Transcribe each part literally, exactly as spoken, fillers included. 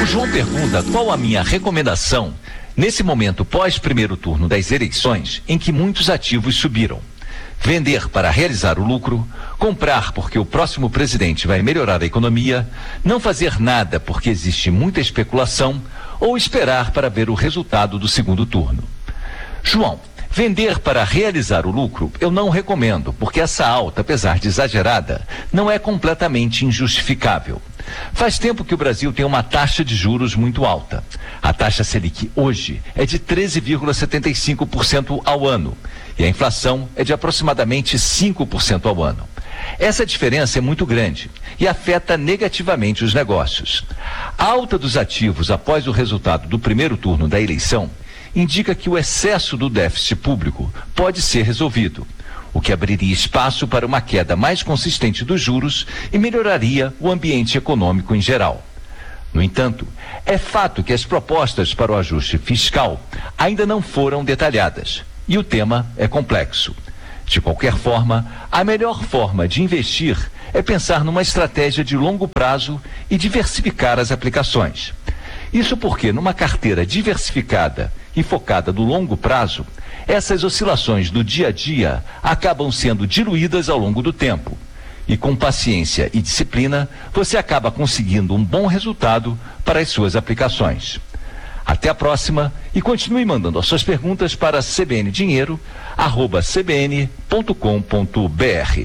João pergunta qual a minha recomendação nesse momento pós-primeiro turno das eleições em que muitos ativos subiram. Vender para realizar o lucro, comprar porque o próximo presidente vai melhorar a economia, não fazer nada porque existe muita especulação ou esperar para ver o resultado do segundo turno. João, vender para realizar o lucro eu não recomendo, porque essa alta, apesar de exagerada, não é completamente injustificável. Faz tempo que o Brasil tem uma taxa de juros muito alta. A taxa Selic hoje é de treze vírgula setenta e cinco por cento ao ano e a inflação é de aproximadamente cinco por cento ao ano. Essa diferença é muito grande e afeta negativamente os negócios. A alta dos ativos após o resultado do primeiro turno da eleição indica que o excesso do déficit público pode ser resolvido, o que abriria espaço para uma queda mais consistente dos juros e melhoraria o ambiente econômico em geral. No entanto, é fato que as propostas para o ajuste fiscal ainda não foram detalhadas e o tema é complexo. De qualquer forma, a melhor forma de investir é pensar numa estratégia de longo prazo e diversificar as aplicações. Isso porque, numa carteira diversificada e focada no longo prazo, essas oscilações do dia a dia acabam sendo diluídas ao longo do tempo. E com paciência e disciplina, você acaba conseguindo um bom resultado para as suas aplicações. Até a próxima e continue mandando as suas perguntas para cbndinheiro arroba c b n ponto com ponto b r.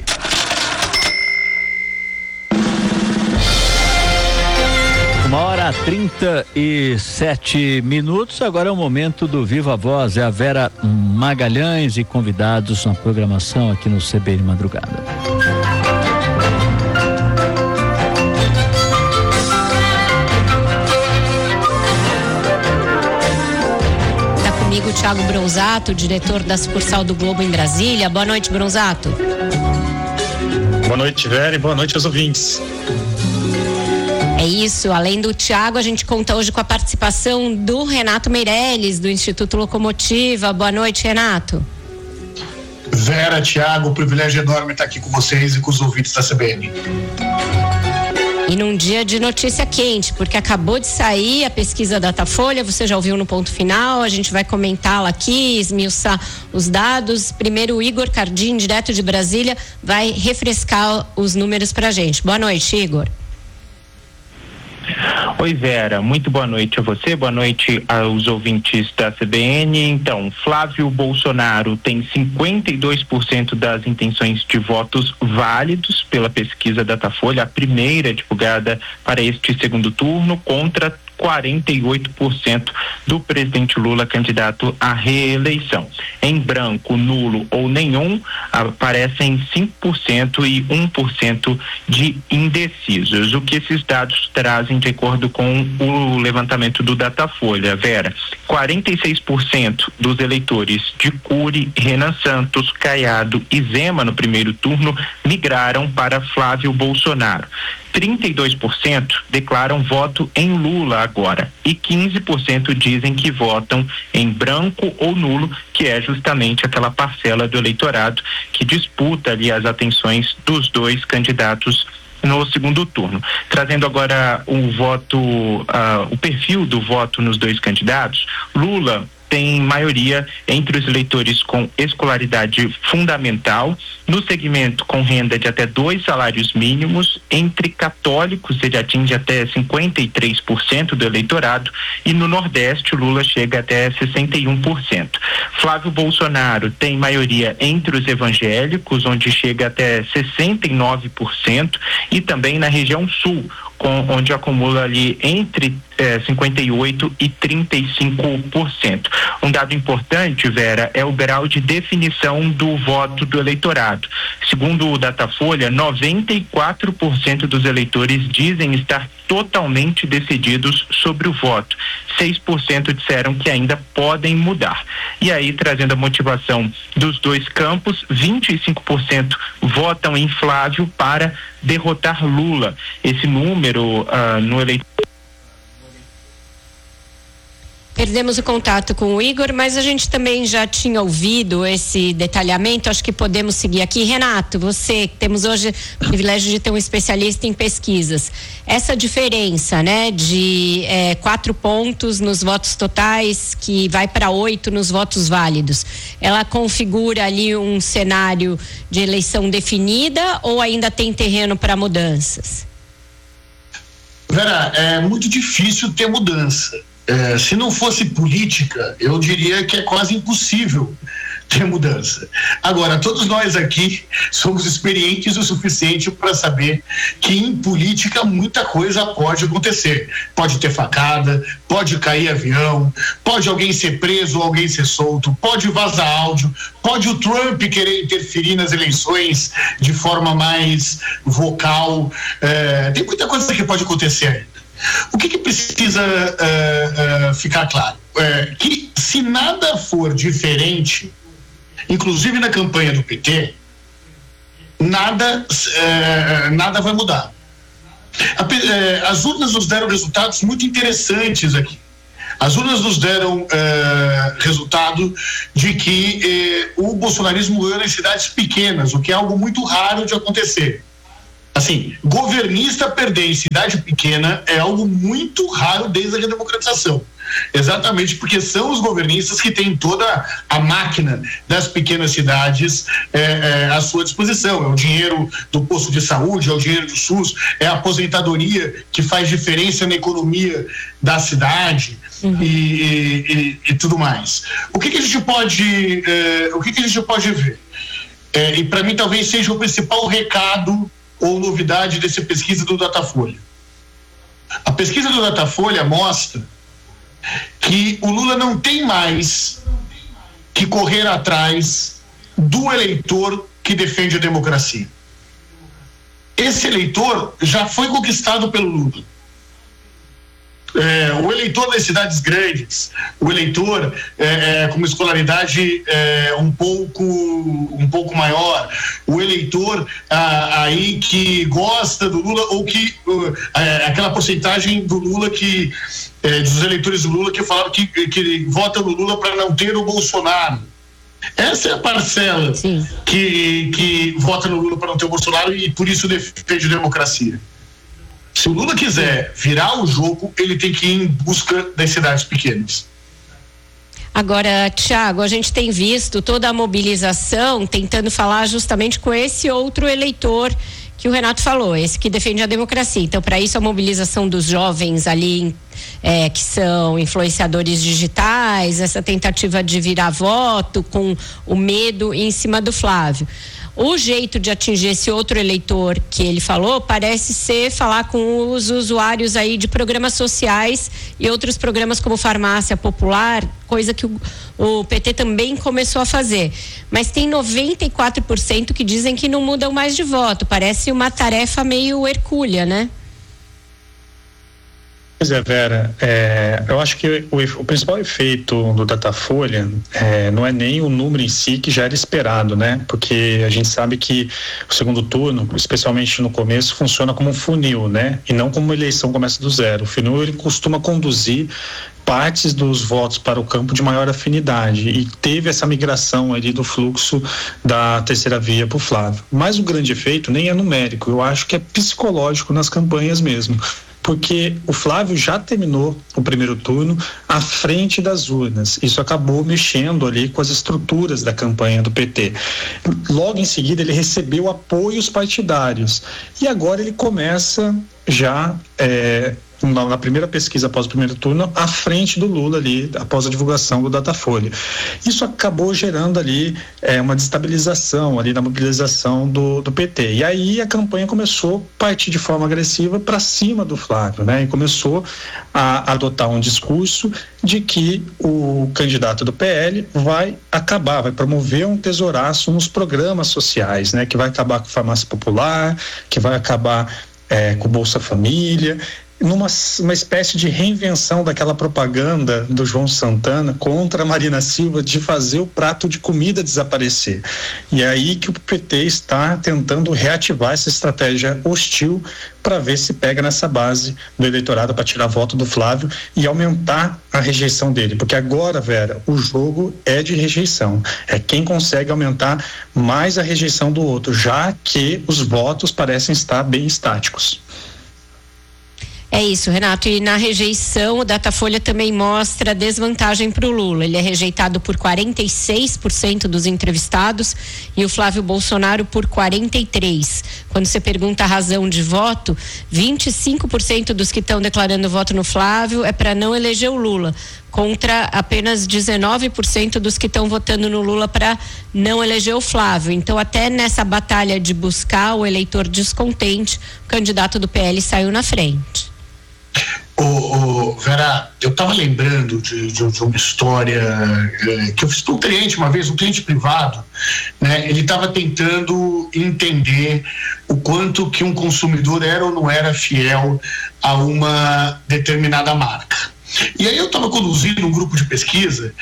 Uma hora trinta e sete minutos, agora é o momento do Viva Voz, é a Vera Magalhães e convidados na programação aqui no C B N Madrugada. Está comigo o Thiago Bronzato, diretor da sucursal do Globo em Brasília. Boa noite, Bronzato. Boa noite, Vera, e boa noite aos ouvintes. É isso, além do Thiago, a gente conta hoje com a participação do Renato Meirelles, do Instituto Locomotiva. Boa noite, Renato. Vera, Thiago, um privilégio enorme estar aqui com vocês e com os ouvintes da C B N. E num dia de notícia quente, porque acabou de sair a pesquisa Datafolha, você já ouviu no ponto final, a gente vai comentá-la aqui, esmiuçar os dados. Primeiro, o Igor Cardim, direto de Brasília, vai refrescar os números pra gente. Boa noite, Igor. Oi, Vera, muito boa noite a você, boa noite aos ouvintes da C B N. Então, Flávio Bolsonaro tem cinquenta e dois por cento das intenções de votos válidos pela pesquisa Datafolha, a primeira divulgada para este segundo turno, contra quarenta e oito por cento do presidente Lula, candidato à reeleição. Em branco, nulo ou nenhum, aparecem cinco por cento e um por cento de indecisos. O que esses dados trazem de acordo com o levantamento do Datafolha, Vera? quarenta e seis por cento dos eleitores de Cury, Renan Santos, Caiado e Zema no primeiro turno migraram para Flávio Bolsonaro. trinta e dois por cento declaram voto em Lula agora e quinze por cento dizem que votam em branco ou nulo, que é justamente aquela parcela do eleitorado que disputa ali as atenções dos dois candidatos no segundo turno. Trazendo agora o voto, uh, o perfil do voto nos dois candidatos, Lula tem maioria entre os eleitores com escolaridade fundamental, no segmento com renda de até dois salários mínimos, entre católicos ele atinge até cinquenta e três por cento do eleitorado e no Nordeste Lula chega até sessenta e um por cento. Flávio Bolsonaro tem maioria entre os evangélicos, onde chega até sessenta e nove por cento e também na região sul, com, onde acumula ali entre eh, cinquenta e oito por cento e trinta e cinco por cento. Um dado importante, Vera, é o grau de definição do voto do eleitorado. Segundo o Datafolha, noventa e quatro por cento dos eleitores dizem estar totalmente decididos sobre o voto. seis por cento disseram que ainda podem mudar. E aí, trazendo a motivação dos dois campos, vinte e cinco por cento votam em Flávio para derrotar Lula. Esse número uh, no eleitorado Perdemos o contato com o Igor, mas a gente também já tinha ouvido esse detalhamento, acho que podemos seguir aqui. Renato, você, temos hoje o privilégio de ter um especialista em pesquisas. Essa diferença, né, de é, quatro pontos nos votos totais, que vai para oito nos votos válidos, ela configura ali um cenário de eleição definida ou ainda tem terreno para mudanças? Vera, é muito difícil ter mudança. É, se não fosse política, eu diria que é quase impossível ter mudança. Agora, todos nós aqui somos experientes o suficiente para saber que em política muita coisa pode acontecer. Pode ter facada, pode cair avião, pode alguém ser preso ou alguém ser solto, pode vazar áudio, pode o Trump querer interferir nas eleições de forma mais vocal. É, tem muita coisa que pode acontecer ainda. O que, que precisa uh, uh, ficar claro? É que se nada for diferente, inclusive na campanha do P T, nada, uh, nada vai mudar. A, uh, as urnas nos deram resultados muito interessantes aqui. As urnas nos deram uh, resultado de que uh, o bolsonarismo ganhou em cidades pequenas, o que é algo muito raro de acontecer. Assim, governista perder em cidade pequena é algo muito raro desde a redemocratização. Exatamente porque são os governistas que têm toda a máquina das pequenas cidades é, é, à sua disposição. É o dinheiro do posto de saúde, é o dinheiro do SUS, é a aposentadoria que faz diferença na economia da cidade. Uhum. e, e, e, e tudo mais. O que, que a gente pode, é, o que, que a gente pode ver? É, e para mim talvez seja o principal recado ou novidade dessa pesquisa do Datafolha. A pesquisa do Datafolha mostra que o Lula não tem mais que correr atrás do eleitor que defende a democracia. Esse eleitor já foi conquistado pelo Lula. É, o eleitor das cidades grandes, o eleitor é, é, com uma escolaridade é, um pouco um pouco maior, o eleitor ah, aí que gosta do Lula ou que uh, é, aquela porcentagem do Lula que é, dos eleitores do Lula que falaram que, que vota no Lula para não ter o Bolsonaro. Essa é a parcela que, que vota no Lula para não ter o Bolsonaro e por isso defende a democracia. Se o Lula quiser virar o jogo, ele tem que ir em busca das cidades pequenas. Agora, Thiago, a gente tem visto toda a mobilização tentando falar justamente com esse outro eleitor que o Renato falou, esse que defende a democracia. Então, para isso, a mobilização dos jovens ali, é, que são influenciadores digitais, essa tentativa de virar voto com o medo em cima do Flávio. O jeito de atingir esse outro eleitor que ele falou parece ser falar com os usuários aí de programas sociais e outros programas como Farmácia Popular, coisa que o, o P T também começou a fazer. Mas tem noventa e quatro por cento que dizem que não mudam mais de voto. Parece uma tarefa meio hercúlea, né? Pois é, Vera, é, eu acho que o, o principal efeito do Datafolha é, não é nem o número em si que já era esperado, né? Porque a gente sabe que o segundo turno, especialmente no começo, funciona como um funil, né? E não como uma eleição começa do zero. O funil, ele costuma conduzir partes dos votos para o campo de maior afinidade e teve essa migração ali do fluxo da terceira via para o Flávio. Mas o grande efeito nem é numérico, eu acho que é psicológico nas campanhas mesmo. Porque o Flávio já terminou o primeiro turno à frente das urnas. Isso acabou mexendo ali com as estruturas da campanha do P T. Logo em seguida, ele recebeu apoios partidários. E agora ele começa já... É, Na, na primeira pesquisa após o primeiro turno, à frente do Lula ali, após a divulgação do Datafolha. Isso acabou gerando ali é, uma destabilização ali na mobilização do, do P T. E aí a campanha começou a partir de forma agressiva para cima do Flávio, né? E começou a adotar um discurso de que o candidato do P L vai acabar, vai promover um tesouraço nos programas sociais, né? Que vai acabar com a farmácia popular, que vai acabar É, com Bolsa Família, numa uma espécie de reinvenção daquela propaganda do João Santana contra a Marina Silva de fazer o prato de comida desaparecer. E é aí que o P T está tentando reativar essa estratégia hostil para ver se pega nessa base do eleitorado para tirar voto do Flávio e aumentar a rejeição dele, porque agora, Vera, o jogo é de rejeição, é quem consegue aumentar mais a rejeição do outro, já que os votos parecem estar bem estáticos. É isso, Renato. E na rejeição, o Datafolha também mostra desvantagem para o Lula. Ele é rejeitado por quarenta e seis por cento dos entrevistados e o Flávio Bolsonaro por quarenta e três por cento. Quando você pergunta a razão de voto, vinte e cinco por cento dos que estão declarando voto no Flávio é para não eleger o Lula, contra apenas dezenove por cento dos que estão votando no Lula para não eleger o Flávio. Então, até nessa batalha de buscar o eleitor descontente, o candidato do P L saiu na frente. Ô, ô, Vera, eu estava lembrando de, de, de uma história eh, que eu fiz para um cliente uma vez, um cliente privado, né? Ele estava tentando entender o quanto que um consumidor era ou não era fiel a uma determinada marca. E aí eu estava conduzindo um grupo de pesquisa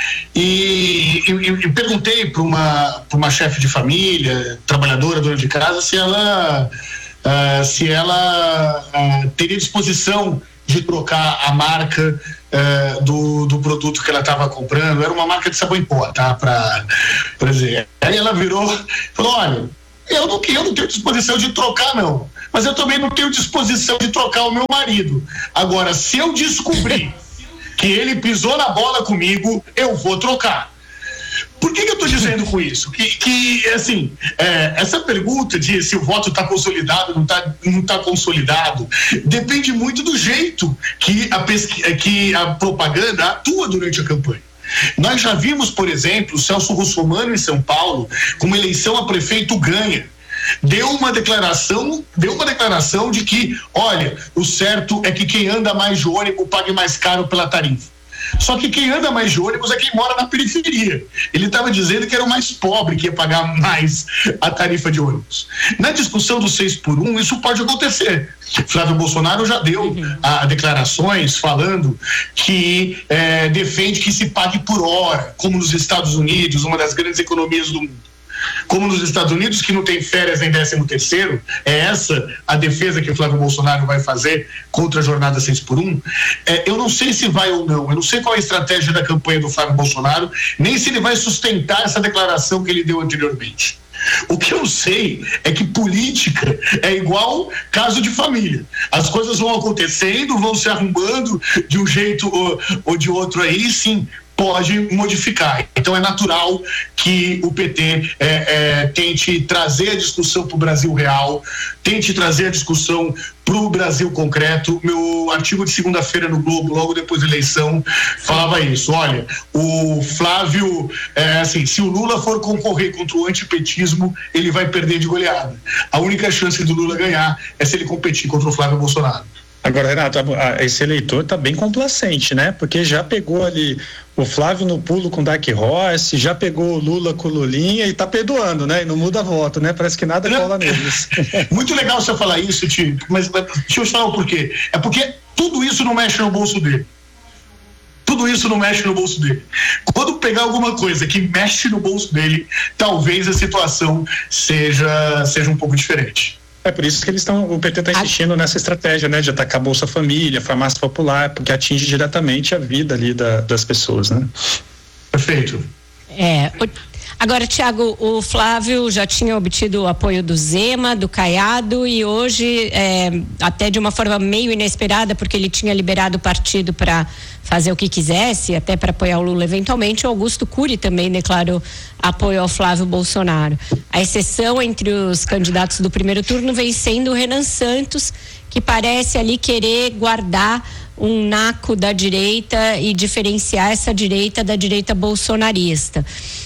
e, e, e perguntei para uma, para uma chefe de família, trabalhadora, dona de casa, se ela, uh, se ela uh, teria disposição de trocar a marca uh, do, do produto que ela estava comprando. Era uma marca de sabão em pó, tá? Para dizer. Aí ela virou e falou: olha, eu não, eu não tenho disposição de trocar, não. Mas eu também não tenho disposição de trocar o meu marido. Agora, se eu descobrir que ele pisou na bola comigo, eu vou trocar. Por que que eu estou dizendo com isso? Que, que assim, é, essa pergunta de se o voto está consolidado ou não está não tá consolidado, depende muito do jeito que a, pesqui, que a propaganda atua durante a campanha. Nós já vimos, por exemplo, o Celso Russomano em São Paulo, com uma eleição a prefeito ganha. Deu uma declaração, deu uma declaração de que, olha, o certo é que quem anda mais de ônibus pague mais caro pela tarifa. Só que quem anda mais de ônibus é quem mora na periferia. Ele estava dizendo que era o mais pobre que ia pagar mais a tarifa de ônibus. Na discussão do seis por um, isso pode acontecer. Flávio Bolsonaro já deu uhum. a, declarações falando que é, defende que se pague por hora, como nos Estados Unidos, uma das grandes economias do mundo. Como nos Estados Unidos, que não tem férias nem décimo terceiro, é essa a defesa que o Flávio Bolsonaro vai fazer contra a jornada seis por um. É, eu não sei se vai ou não, eu não sei qual é a estratégia da campanha do Flávio Bolsonaro, nem se ele vai sustentar essa declaração que ele deu anteriormente. O que eu sei é que política é igual caso de família. As coisas vão acontecendo, vão se arrumando de um jeito ou, ou de outro aí, sim, pode modificar. Então é natural que o P T é, é, tente trazer a discussão para o Brasil real, tente trazer a discussão para o Brasil concreto. Meu artigo de segunda-feira no Globo, logo depois da eleição, falava isso. Olha, o Flávio, é, assim, se o Lula for concorrer contra o antipetismo, ele vai perder de goleada. A única chance do Lula ganhar é se ele competir contra o Flávio Bolsonaro. Agora, Renato, esse eleitor está bem complacente, né? Porque já pegou ali o Flávio no pulo com o Dark Horse, já pegou o Lula com o Lulinha e está perdoando, né? E não muda voto, né? Parece que nada cola neles. Muito legal você falar isso, Tio, mas deixa eu te falar o porquê. É porque tudo isso não mexe no bolso dele. Tudo isso não mexe no bolso dele. Quando pegar alguma coisa que mexe no bolso dele, talvez a situação seja, seja um pouco diferente. É por isso que eles estão, o P T está insistindo nessa estratégia, né, de atacar a Bolsa Família, a farmácia popular, porque atinge diretamente a vida ali da, das pessoas, né? Perfeito. É. Agora, Tiago, o Flávio já tinha obtido o apoio do Zema, do Caiado, e hoje, é, até de uma forma meio inesperada, porque ele tinha liberado o partido para fazer o que quisesse, até para apoiar o Lula eventualmente, o Augusto Cury também declarou apoio ao Flávio Bolsonaro. A exceção entre os candidatos do primeiro turno vem sendo o Renan Santos, que parece ali querer guardar um naco da direita e diferenciar essa direita da direita bolsonarista.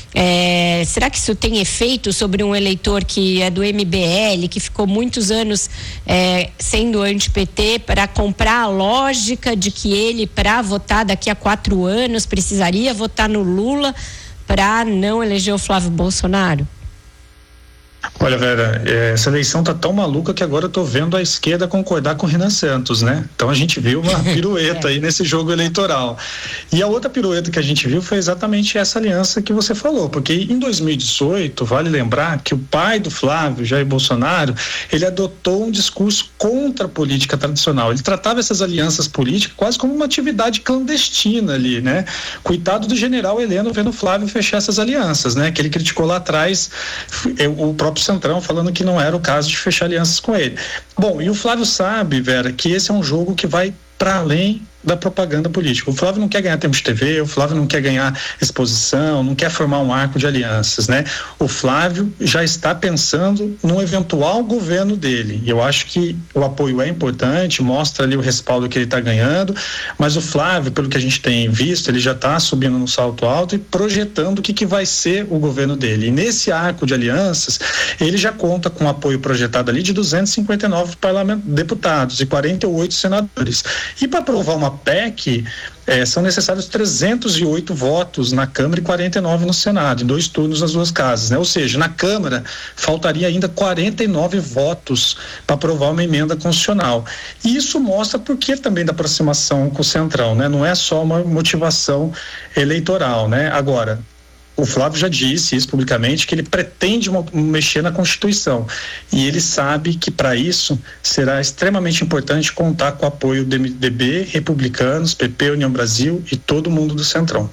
É, será que isso tem efeito sobre um eleitor que é do M B L, que ficou muitos anos é, sendo anti-P T, para comprar a lógica de que ele, para votar daqui a quatro anos, precisaria votar no Lula para não eleger o Flávio Bolsonaro? Olha, Vera, essa eleição tá tão maluca que agora eu tô vendo a esquerda concordar com o Renan Santos, né? Então a gente viu uma pirueta aí nesse jogo eleitoral. E a outra pirueta que a gente viu foi exatamente essa aliança que você falou, porque em dois mil e dezoito, vale lembrar que o pai do Flávio, Jair Bolsonaro, ele adotou um discurso contra a política tradicional. Ele tratava essas alianças políticas quase como uma atividade clandestina ali, né? Coitado do general Heleno vendo o Flávio fechar essas alianças, né? Que ele criticou lá atrás, o próprio Centrão falando que não era o caso de fechar alianças com ele. Bom, e o Flávio sabe, Vera, que esse é um jogo que vai para além da propaganda política. O Flávio não quer ganhar tempo de T V, o Flávio não quer ganhar exposição, não quer formar um arco de alianças, né? O Flávio já está pensando no eventual governo dele. E eu acho que o apoio é importante, mostra ali o respaldo que ele está ganhando, mas o Flávio, pelo que a gente tem visto, ele já está subindo no salto alto e projetando o que, que vai ser o governo dele. E nesse arco de alianças, ele já conta com um apoio projetado ali de duzentos e cinquenta e nove parlament- deputados e quarenta e oito senadores. E para aprovar uma P E C, eh, são necessários trezentos e oito votos na Câmara e quarenta e nove no Senado, em dois turnos nas duas casas, né? Ou seja, na Câmara faltaria ainda quarenta e nove votos para aprovar uma emenda constitucional. E isso mostra por que também da aproximação com o Centrão, né? Não é só uma motivação eleitoral, né? Agora, o Flávio já disse isso publicamente, que ele pretende mexer na Constituição. E ele sabe que, para isso, será extremamente importante contar com o apoio do M D B, republicanos, P P, União Brasil e todo mundo do Centrão.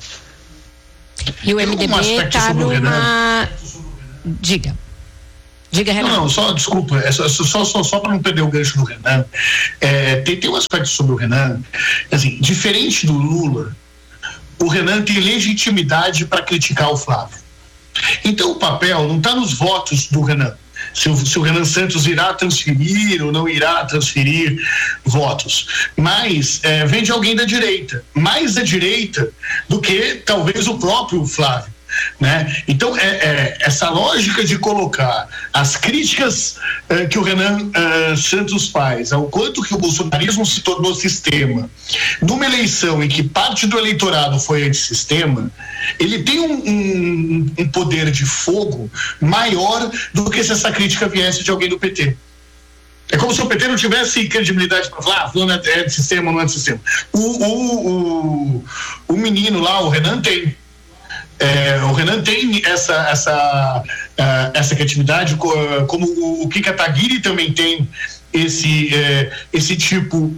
E o M D B está numa... Diga. Diga, Renan. Não, não, só, desculpa, é só, só, só, só para não perder o gancho do Renan, é, tem, tem um aspecto sobre o Renan, assim, diferente do Lula, o Renan tem legitimidade para criticar o Flávio. Então o papel não está nos votos do Renan. Se o, se o Renan Santos irá transferir ou não irá transferir votos. Mas é, vem de alguém da direita. Mais da direita do que talvez o próprio Flávio. Né? Então é, é, essa lógica de colocar as críticas é, que o Renan é, Santos faz ao quanto que o bolsonarismo se tornou sistema numa eleição em que parte do eleitorado foi antissistema, ele tem um, um, um poder de fogo maior do que se essa crítica viesse de alguém do P T. É como se o P T não tivesse credibilidade para falar, ah, fulano é de sistema ou não é de sistema. O, o, o, o menino lá, o Renan, tem. É, o Renan tem essa, essa, uh, essa criatividade, como o, o Kim Kataguiri também tem esse, uh, esse tipo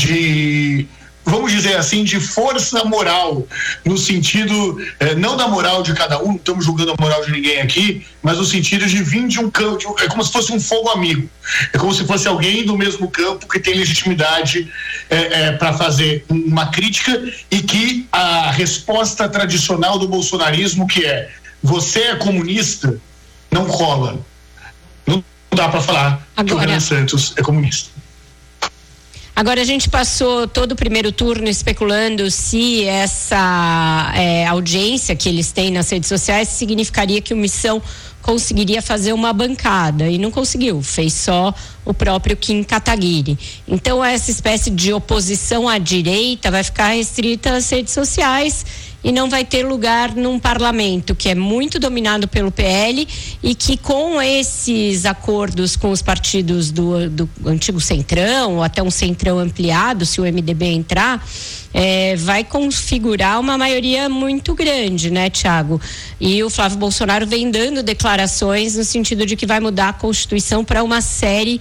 de, vamos dizer assim, de força moral, no sentido, uh, não da moral de cada um, não estamos julgando a moral de ninguém aqui, mas no sentido de vir de um campo, é como se fosse um fogo amigo, é como se fosse alguém do mesmo campo que tem legitimidade é, é, para fazer uma crítica e que a resposta tradicional do bolsonarismo, que é você é comunista, não cola. Não dá para falar Agora... que o Renan Santos é comunista. Agora, a gente passou todo o primeiro turno especulando se essa é, audiência que eles têm nas redes sociais significaria que o Missão conseguiria fazer uma bancada, e não conseguiu, fez só o próprio Kim Kataguiri. Então essa espécie de oposição à direita vai ficar restrita às redes sociais e não vai ter lugar num parlamento que é muito dominado pelo P L e que, com esses acordos com os partidos do, do antigo Centrão, ou até um Centrão ampliado, se o M D B entrar, é, vai configurar uma maioria muito grande, né, Thiago? E o Flávio Bolsonaro vem dando declarações no sentido de que vai mudar a Constituição para uma série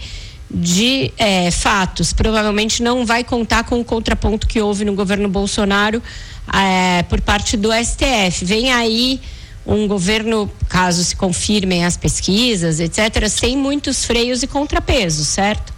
de é, fatos. Provavelmente não vai contar com o contraponto que houve no governo Bolsonaro é, por parte do S T F. Vem aí um governo, caso se confirmem as pesquisas, etcétera, sem muitos freios e contrapesos, certo?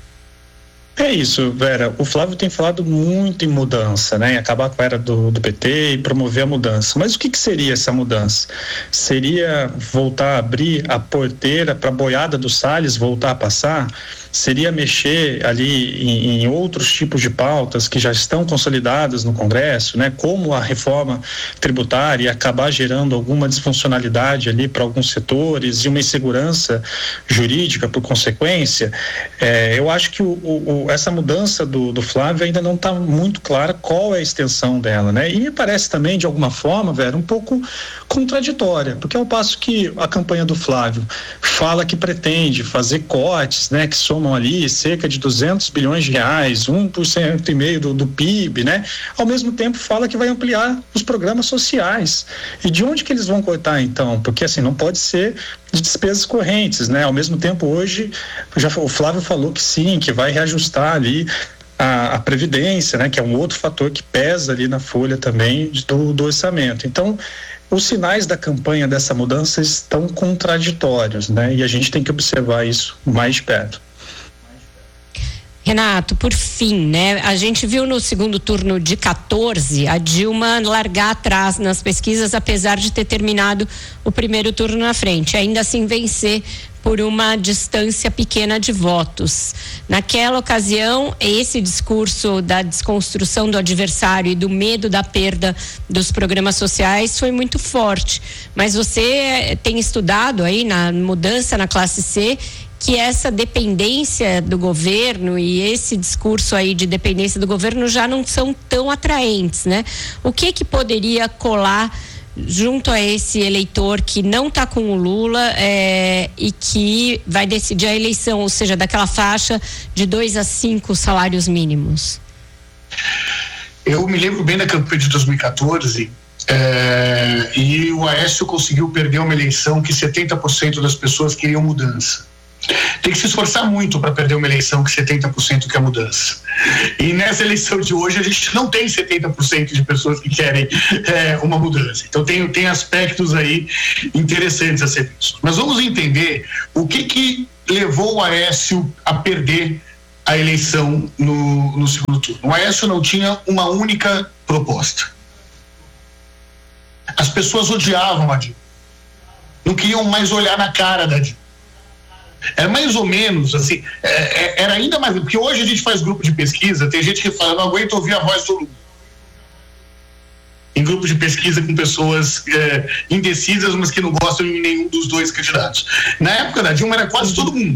É isso, Vera. O Flávio tem falado muito em mudança, né? Em acabar com a era do, do P T e promover a mudança. Mas o que, que seria essa mudança? Seria voltar a abrir a porteira para a boiada do Salles voltar a passar? seria mexer ali em, em outros tipos de pautas que já estão consolidadas no Congresso, né? Como a reforma tributária, e acabar gerando alguma disfuncionalidade ali para alguns setores e uma insegurança jurídica por consequência. É, eu acho que o, o, essa mudança do, do Flávio ainda não está muito clara qual é a extensão dela, né? E me parece também, de alguma forma, Vera, um pouco contraditória, porque ao passo que a campanha do Flávio fala que pretende fazer cortes, né, que somam ali cerca de duzentos bilhões de reais, um por cento e meio do, do P I B, né? Ao mesmo tempo fala que vai ampliar os programas sociais. E de onde que eles vão cortar, então? Porque assim, não pode ser de despesas correntes, né? Ao mesmo tempo, hoje, já o Flávio falou que sim, que vai reajustar ali a, a Previdência, né? Que é um outro fator que pesa ali na folha também do, do orçamento. Então, os sinais da campanha dessa mudança estão contraditórios, né? E a gente tem que observar isso mais de perto. Renato, por fim, né? A gente viu no segundo turno de quatorze a Dilma largar atrás nas pesquisas, apesar de ter terminado o primeiro turno na frente, ainda assim vencer por uma distância pequena de votos. Naquela ocasião, esse discurso da desconstrução do adversário e do medo da perda dos programas sociais foi muito forte. Mas você tem estudado aí na mudança na classe C que essa dependência do governo e esse discurso aí de dependência do governo já não são tão atraentes, né? O que que poderia colar junto a esse eleitor que não está com o Lula é, e que vai decidir a eleição, ou seja, daquela faixa de dois a cinco salários mínimos? Eu me lembro bem da campanha de dois mil e quatorze é, e o Aécio conseguiu perder uma eleição que setenta por cento das pessoas queriam mudança. Tem que se esforçar muito para perder uma eleição que setenta por cento quer mudança. E nessa eleição de hoje a gente não tem setenta por cento de pessoas que querem é, uma mudança. Então tem, tem aspectos aí interessantes a ser vistos. Mas vamos entender o que que levou o Aécio a perder a eleição no, no segundo turno. O Aécio não tinha uma única proposta. As pessoas odiavam a Dilma. Não queriam mais olhar na cara da Dilma. Era mais ou menos assim, é, era ainda mais, porque hoje a gente faz grupo de pesquisa, tem gente que fala, não aguento ouvir a voz do Lula. Em grupo de pesquisa com pessoas é, indecisas, mas que não gostam de nenhum dos dois candidatos. Na época da Dilma era quase todo mundo.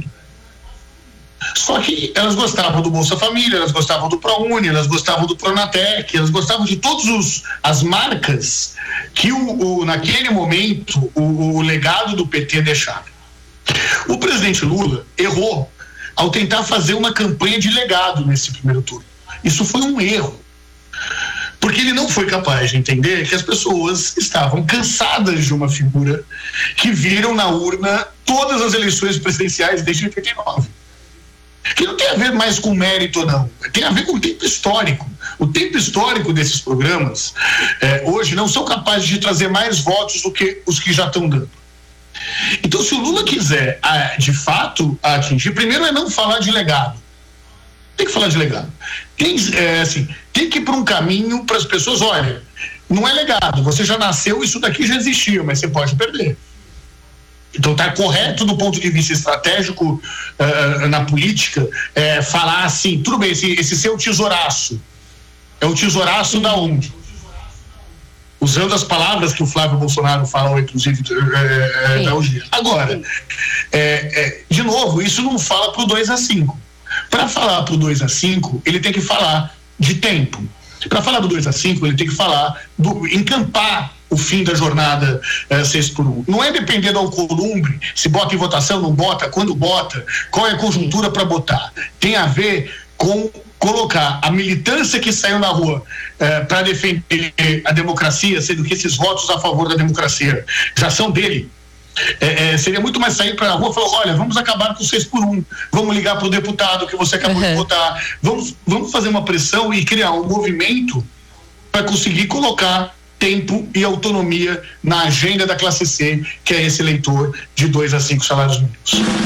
Só que elas gostavam do Bolsa Família, elas gostavam do ProUni, elas gostavam do Pronatec, elas gostavam de todas as marcas que o, o, naquele momento o, o legado do P T deixava. O presidente Lula errou ao tentar fazer uma campanha de legado nesse primeiro turno. Isso foi um erro, porque ele não foi capaz de entender que as pessoas estavam cansadas de uma figura que viram na urna todas as eleições presidenciais desde oitenta e nove. Que não tem a ver mais com mérito ou não, tem a ver com o tempo histórico. O tempo histórico desses programas eh, hoje não são capazes de trazer mais votos do que os que já estão dando. Então, se o Lula quiser, de fato, atingir, primeiro é não falar de legado. Tem que falar de legado. Tem, é, assim, tem que ir para um caminho para as pessoas, olha, não é legado, você já nasceu, isso daqui já existia, mas você pode perder. Então está correto do ponto de vista estratégico uh, na política uh, falar assim, tudo bem, esse, esse seu tesouraço, é o tesouraço da onde? Usando as palavras que o Flávio Bolsonaro fala, inclusive, é, é, hoje. Agora, é, é, de novo, isso não fala para o dois a cinco. Para falar para o dois a cinco, ele tem que falar de tempo. Para falar do dois a cinco, ele tem que falar, do, encampar o fim da jornada é, seis por um. Não é depender do Alcolumbre, se bota em votação, não bota, quando bota, qual é a conjuntura para botar. Tem a ver com colocar a militância que saiu na rua eh, para defender a democracia, sendo que esses votos a favor da democracia já são dele. É, é, seria muito mais sair para a rua e falar, olha, vamos acabar com o seis por um, vamos ligar para o deputado que você acabou uhum. de votar, vamos, vamos fazer uma pressão e criar um movimento para conseguir colocar tempo e autonomia na agenda da classe C, que é esse eleitor de dois a cinco salários mínimos.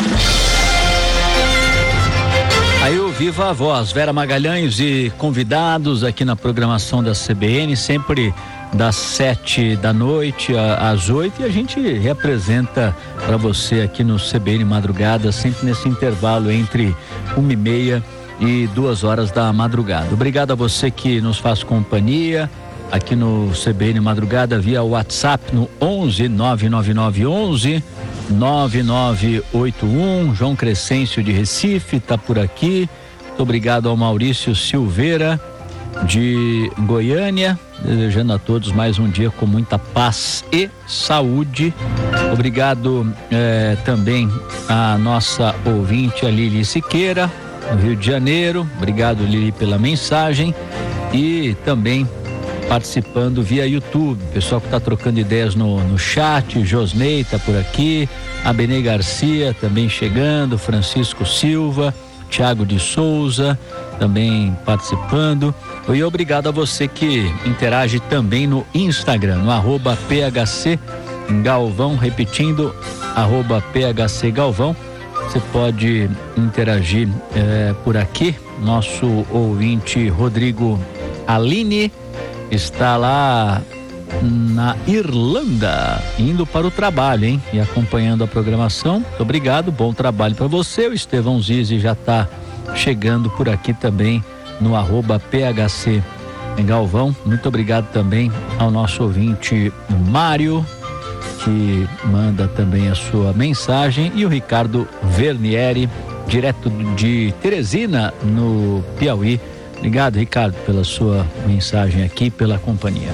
Aí o Viva a Voz, Vera Magalhães e convidados aqui na programação da C B N, sempre das sete da noite às oito, e a gente reapresenta para você aqui no C B N Madrugada, sempre nesse intervalo entre uma e meia e duas horas da madrugada. Obrigado a você que nos faz companhia aqui no C B N Madrugada via WhatsApp no onze nove nove nove onze nove nove oito um. João Crescêncio de Recife tá por aqui. Muito obrigado ao Maurício Silveira de Goiânia, desejando a todos mais um dia com muita paz e saúde. Obrigado eh, também a nossa ouvinte, a Lili Siqueira, no Rio de Janeiro. Obrigado, Lili, pela mensagem. E também participando via YouTube, pessoal que está trocando ideias no, no chat. Josnei está por aqui, a Benê Garcia também chegando, Francisco Silva, Tiago de Souza também participando. E obrigado a você que interage também no Instagram, no arroba P H C Galvão, repetindo, arroba P H C Galvão. Você pode interagir eh, por aqui. Nosso ouvinte Rodrigo Aline está lá na Irlanda, indo para o trabalho, hein? E acompanhando a programação. Muito obrigado, bom trabalho para você. O Estevão Zizi já está chegando por aqui também no arroba P H C Galvão. Muito obrigado também ao nosso ouvinte Mário, que manda também a sua mensagem, e o Ricardo Vernieri, direto de Teresina, no Piauí. Obrigado, Ricardo, pela sua mensagem aqui, pela companhia.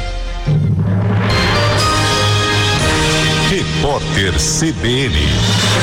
Repórter C B N.